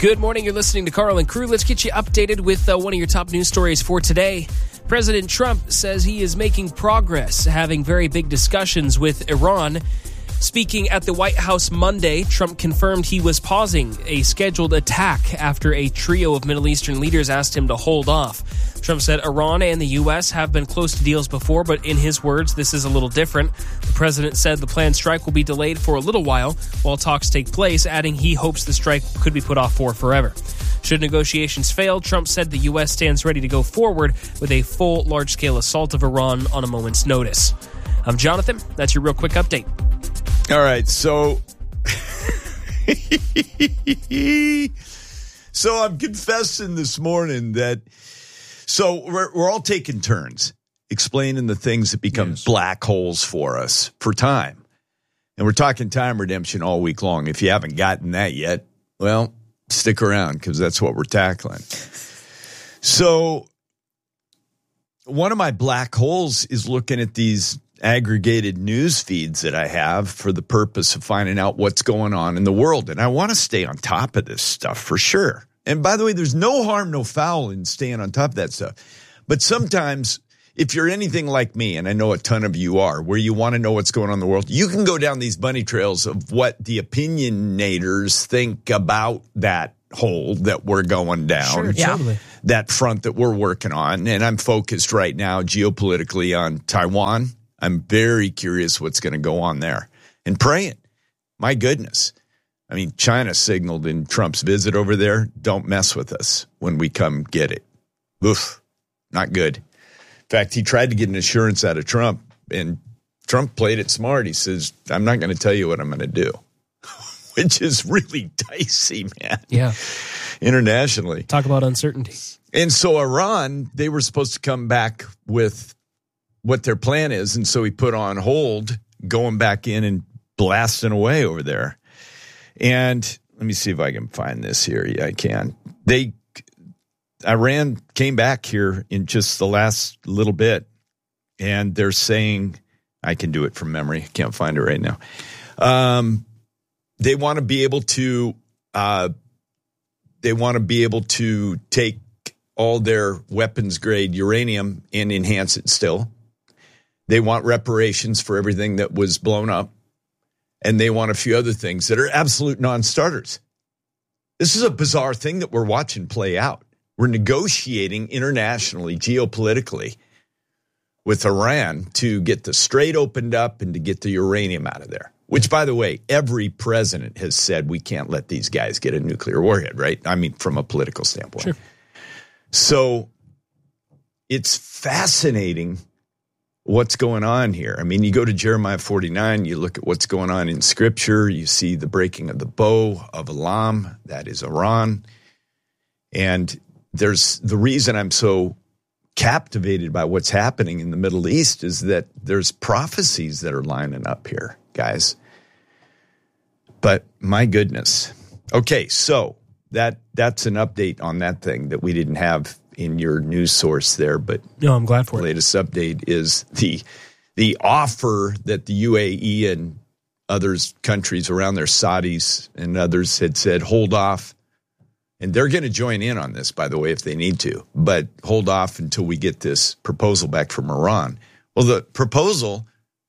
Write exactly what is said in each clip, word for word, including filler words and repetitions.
Good morning. You're listening to Carl and Crew. Let's get you updated with uh, one of your top news stories for today. President Trump says he is making progress, having very big discussions with Iran. Speaking at the White House Monday, Trump confirmed he was pausing a scheduled attack after a trio of Middle Eastern leaders asked him to hold off. Trump said Iran and the U S have been close to deals before, but in his words, this is a little different. The president said the planned strike will be delayed for a little while while talks take place, adding he hopes the strike could be put off for forever. Should negotiations fail, Trump said the U S stands ready to go forward with a full large-scale assault of Iran on a moment's notice. I'm Jonathan. That's your real quick update. All right, so so I'm confessing this morning that so we're, we're all taking turns explaining the things that become yes. black holes for us for time. And we're talking time redemption all week long. If you haven't gotten that yet, well, stick around because that's what we're tackling. So one of my black holes is looking at these aggregated news feeds that I have for the purpose of finding out what's going on in the world. And I want to stay on top of this stuff for sure. And by the way, there's no harm, no foul in staying on top of that stuff. But sometimes if you're anything like me, and I know a ton of you are, where you want to know what's going on in the world, you can go down these bunny trails of what the opinionators think about that hole that we're going down. Sure, yeah. Totally. That front that we're working on. And I'm focused right now geopolitically on Taiwan. I'm very curious what's going to go on there and praying. My goodness. I mean, China signaled in Trump's visit over there, don't mess with us when we come get it. Oof, not good. In fact, he tried to get an assurance out of Trump, and Trump played it smart. He says, I'm not going to tell you what I'm going to do, which is really dicey, man. Yeah. Internationally. Talk about uncertainty. And so Iran, they were supposed to come back with what their plan is, and so he put on hold going back in and blasting away over there. And let me see if I can find this here. Yeah, I can. They Iran came back here in just the last little bit, and they're saying, I can do it from memory. I can't find it right now. Um, they want to be able to uh, they want to be able to take all their weapons grade uranium and enhance it still. They want reparations for everything that was blown up. And they want a few other things that are absolute non-starters. This is a bizarre thing that we're watching play out. We're negotiating internationally, geopolitically, with Iran to get the strait opened up and to get the uranium out of there. Which, by the way, every president has said we can't let these guys get a nuclear warhead, right? I mean, from a political standpoint. Sure. So it's fascinating what's going on here. I mean, you go to Jeremiah forty-nine, you look at what's going on in Scripture, you see the breaking of the bow of Elam, that is Iran. And there's the reason I'm so captivated by what's happening in the Middle East is that there's prophecies that are lining up here, guys. But my goodness. Okay, so that that's an update on that thing that we didn't have in your news source there, but no, I'm glad for the it. Latest update is the the offer that the U A E and others countries around there, Saudis and others, had said hold off, and they're going to join in on this, by the way, if they need to, but hold off until we get this proposal back from Iran. Well, the proposal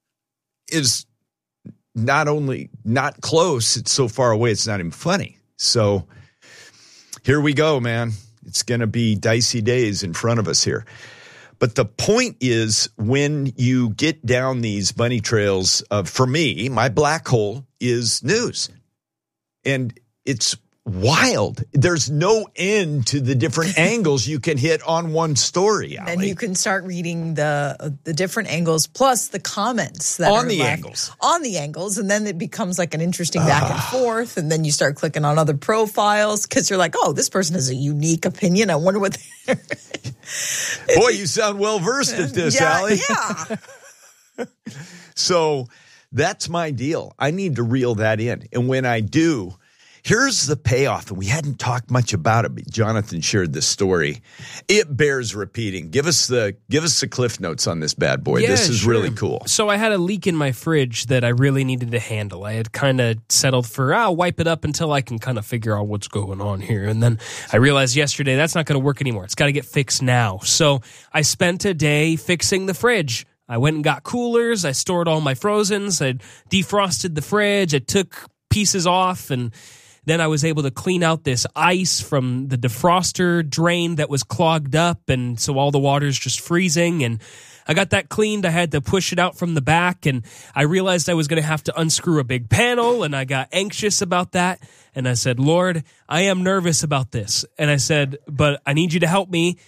is not only not close, it's so far away, it's not even funny. So here we go, man. It's going to be dicey days in front of us here. But the point is, when you get down these bunny trails of, for me, my black hole is news. And it's wild. There's no end to the different angles you can hit on one story, Allie. And you can start reading the the different angles plus the comments that on are the left, angles. On the angles. And then it becomes like an interesting back and forth. And then you start clicking on other profiles because you're like, oh, this person has a unique opinion. I wonder what they're... Boy, you sound well-versed at this, yeah, Allie. Yeah. So that's my deal. I need to reel that in. And when I do, Here's the payoff, and we hadn't talked much about it, but Jonathan shared this story. It bears repeating. Give us the give us the cliff notes on this bad boy. Yeah, this is sure. really cool. So I had a leak in my fridge that I really needed to handle. I had kind of settled for, I'll wipe it up until I can kind of figure out what's going on here. And then I realized yesterday that's not going to work anymore. It's got to get fixed now. So I spent a day fixing the fridge. I went and got coolers. I stored all my frozens. I defrosted the fridge. I took pieces off, and then I was able to clean out this ice from the defroster drain that was clogged up, and so all the water's just freezing. And I got that cleaned. I had to push it out from the back, and I realized I was going to have to unscrew a big panel, and I got anxious about that. And I said, Lord, I am nervous about this. And I said, but I need you to help me.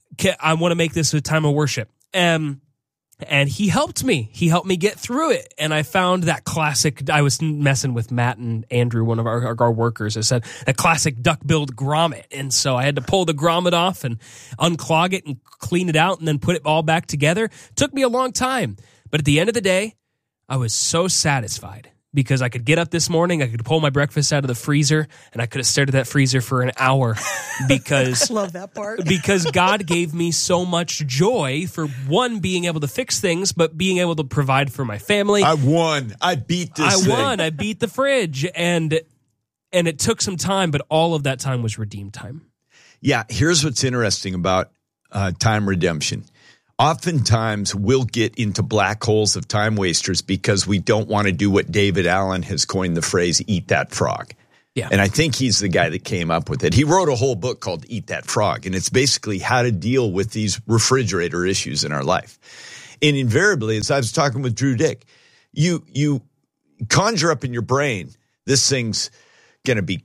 I want to make this a time of worship. Um, And he helped me. He helped me get through it. And I found that classic, I was messing with Matt and Andrew, one of our, our workers. I said, a classic duck-billed grommet. And so I had to pull the grommet off and unclog it and clean it out and then put it all back together. Took me a long time. But at the end of the day, I was so satisfied because I could get up this morning, I could pull my breakfast out of the freezer, and I could have stared at that freezer for an hour because Love that part. because God gave me so much joy for, one, being able to fix things, but being able to provide for my family. I won. I beat this I thing. won. I beat the fridge, and and it took some time, but all of that time was redeemed time. Yeah, here's what's interesting about uh, time redemption. Oftentimes, we'll get into black holes of time wasters because we don't want to do what David Allen has coined the phrase, eat that frog. Yeah. And I think he's the guy that came up with it. He wrote a whole book called Eat That Frog, and it's basically how to deal with these refrigerator issues in our life. And invariably, as I was talking with Drew Dick, you you conjure up in your brain, this thing's going to be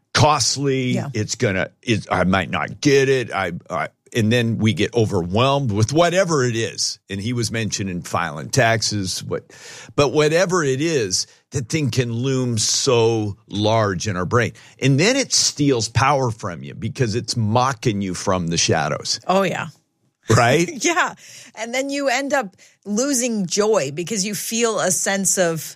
costly. Yeah. It's going to, it, I might not get it. I, I And then we get overwhelmed with whatever it is. And he was mentioning filing taxes, what, but whatever it is, that thing can loom so large in our brain. And then it steals power from you because it's mocking you from the shadows. Oh, yeah. Right? Yeah. And then you end up losing joy because you feel a sense of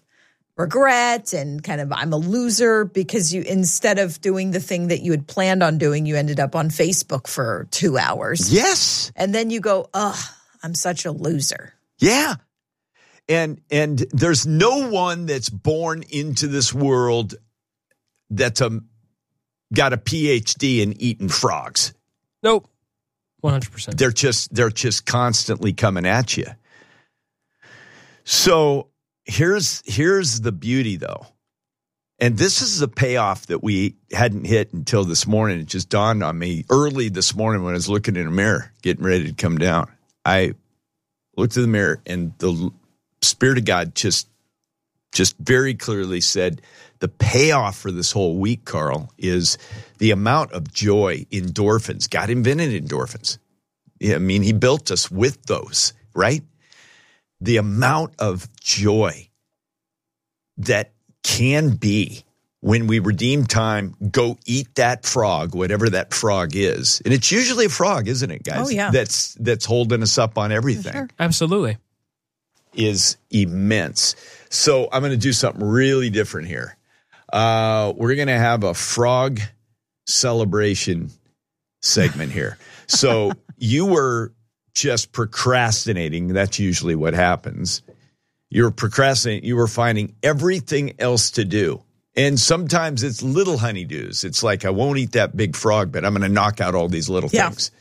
regret and kind of I'm a loser because you, instead of doing the thing that you had planned on doing, you ended up on Facebook for two hours. Yes. And then you go, ugh, I'm such a loser. Yeah. And and there's no one that's born into this world that's a, got a P H D in eating frogs. Nope. one hundred percent. They're just they're just constantly coming at you. So here's here's the beauty though. And this is the payoff that we hadn't hit until this morning. It just dawned on me early this morning when I was looking in a mirror, getting ready to come down. I looked in the mirror and the Spirit of God just just very clearly said, the payoff for this whole week, Carl, is the amount of joy, endorphins. God invented endorphins. Yeah, I mean, he built us with those, right? The amount of joy that can be when we redeem time, go eat that frog, whatever that frog is. And it's usually a frog, isn't it, guys? Oh, yeah. That's, that's holding us up on everything. Sure. Absolutely. Is immense. So I'm going to do something really different here. Uh, we're going to have a frog celebration segment here. So you were just procrastinating. That's usually what happens. You're procrastinating. You were finding everything else to do. And sometimes it's little honeydews. It's like, I won't eat that big frog, but I'm going to knock out all these little Yeah. things.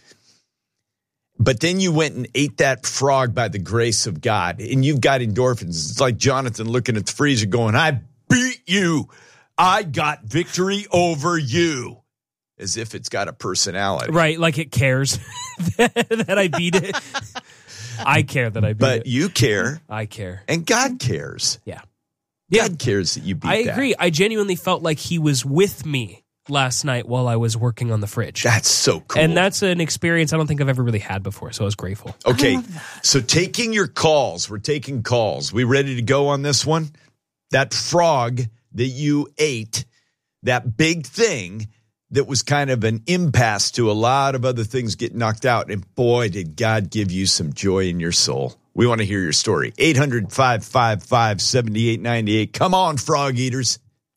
But then you went and ate that frog by the grace of God, and you've got endorphins. It's like Jonathan looking at the freezer going, I beat you. I got victory over you. As if it's got a personality. Right, like it cares that I beat it. I care that I beat But it. you care, I care. and God cares. Yeah. Yeah. God cares that you beat I that. agree. I genuinely felt like he was with me last night while I was working on the fridge. That's so cool. And that's an experience I don't think I've ever really had before, so I was grateful. Okay, so taking your calls. We're taking calls. We ready to go on this one? That frog that you ate, that big thing that was kind of an impasse to a lot of other things get knocked out. And boy, did God give you some joy in your soul. We want to hear your story. eight hundred, five five five, seven eight nine eight. Come on, frog eaters.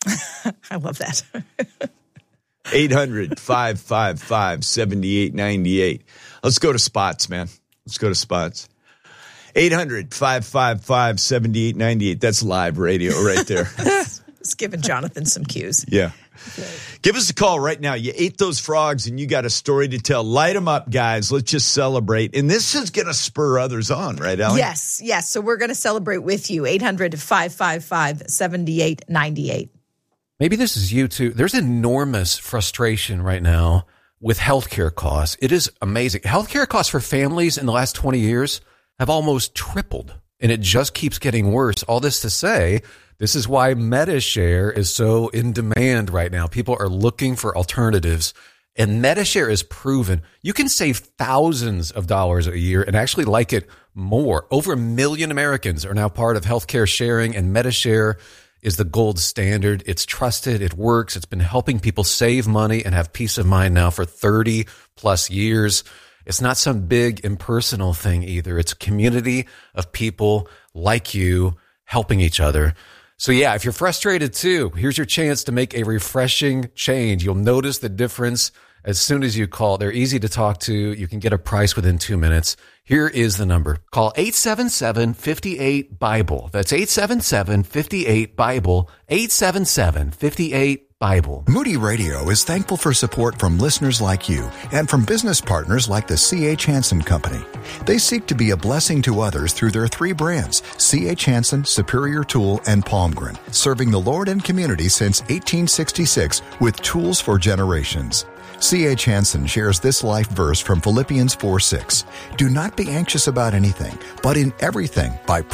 I love that. eight hundred, five five five, seven eight nine eight. Let's go to spots, man. Let's go to spots. eight hundred, five five five, seven eight nine eight. That's live radio right there. It's giving Jonathan some cues. Yeah. Give us a call right now. You ate those frogs and you got a story to tell. Light them up, guys. Let's just celebrate. And this is going to spur others on, right, Allie? Yes, yes. So we're going to celebrate with you. eight hundred, five five five, seven eight nine eight. Maybe this is you too. There's enormous frustration right now with healthcare costs. It is amazing. Healthcare costs for families in the last twenty years have almost tripled, and it just keeps getting worse. All this to say, this is why MediShare is so in demand right now. People are looking for alternatives, and MediShare is proven. You can save thousands of dollars a year and actually like it more. Over a million Americans are now part of healthcare sharing, and MediShare is the gold standard. It's trusted. It works. It's been helping people save money and have peace of mind now for thirty plus years. It's not some big impersonal thing either. It's a community of people like you helping each other. So yeah, if you're frustrated too, here's your chance to make a refreshing change. You'll notice the difference as soon as you call. They're easy to talk to. You can get a price within two minutes. Here is the number. Call eight seven seven, five eight, BIBLE. That's eight seven seven, five eight, BIBLE. eight seven seven, five eight, BIBLE. Moody Radio is thankful for support from listeners like you and from business partners like the C H. Hansen Company. They seek to be a blessing to others through their three brands, C H. Hansen, Superior Tool, and Palmgren, serving the Lord and community since eighteen sixty-six with tools for generations. C H. Hansen shares this life verse from Philippians four six. Do not be anxious about anything, but in everything, by